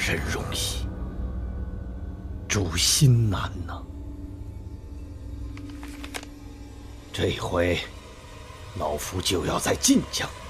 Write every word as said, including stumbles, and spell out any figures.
人容易，诛心难呐。这回，老夫就要在晋江